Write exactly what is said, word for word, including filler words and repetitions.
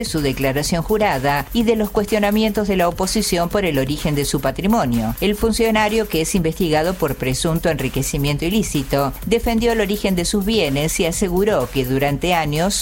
de su declaración jurada y de los cuestionamientos de la oposición por el origen de su patrimonio. El funcionario, que es investigado por presunto enriquecimiento ilícito, defendió el origen de sus bienes y aseguró que durante años